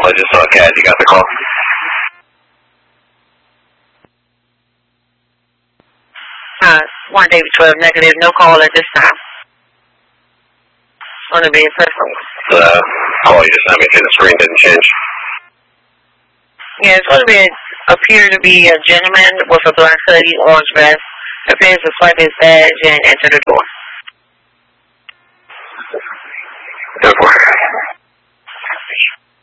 I just saw Cat. You got the call? One David 12 negative. No call at this time. It's going to be a person. The call you just sent me through the screen didn't change. Yeah, it's going to appear to be a gentleman with a black hoodie, orange vest. Appears to swipe his badge and enter the door. Go for it.